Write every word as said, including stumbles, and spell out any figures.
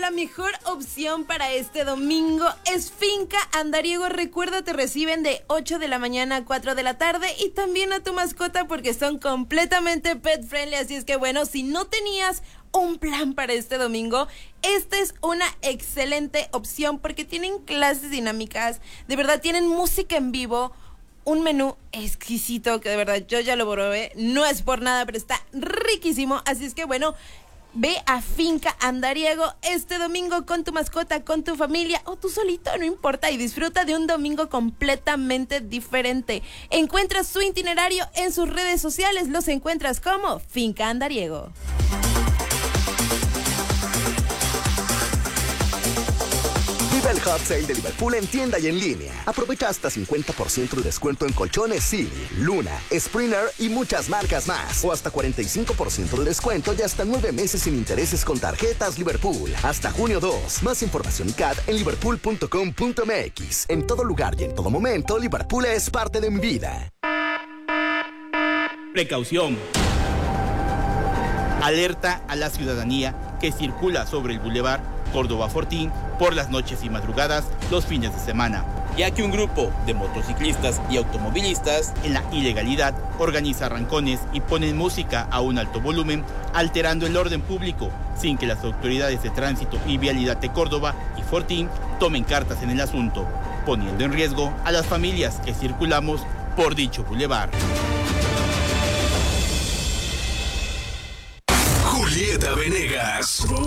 la mejor opción para este domingo es Finca Andariego. Recuerda, te reciben de ocho de la mañana a cuatro de la tarde y también a tu mascota porque son completamente pet friendly. Así es que bueno, si no tenías un plan para este domingo, esta es una excelente opción porque tienen clases dinámicas, de verdad tienen música en vivo, un menú exquisito que de verdad yo ya lo probé, no es por nada, pero está riquísimo. Así es que bueno, ve a Finca Andariego este domingo con tu mascota, con tu familia o tú solito, no importa, y disfruta de un domingo completamente diferente. Encuentra su itinerario en sus redes sociales, los encuentras como Finca Andariego. Vive el Hot Sale de Liverpool en tienda y en línea. Aprovecha hasta cincuenta por ciento de descuento en colchones Silly, Luna, Springer y muchas marcas más. O hasta cuarenta y cinco por ciento de descuento y hasta nueve meses sin intereses con tarjetas Liverpool. Hasta junio dos. Más información y C A D en liverpool punto com punto m x. En todo lugar y en todo momento, Liverpool es parte de mi vida. Precaución. Alerta a la ciudadanía que circula sobre el Boulevard Córdoba Fortín por las noches y madrugadas los fines de semana, ya que un grupo de motociclistas y automovilistas en la ilegalidad organiza arrancones y ponen música a un alto volumen, alterando el orden público, sin que las autoridades de tránsito y vialidad de Córdoba y Fortín tomen cartas en el asunto, poniendo en riesgo a las familias que circulamos por dicho bulevar. Julieta Venegas.